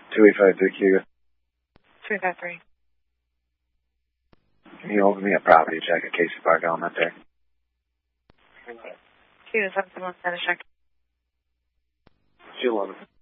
2853 Cuba. 353. Can you hold me a property check at Casey Park Elementary? 2 771 status check. 211.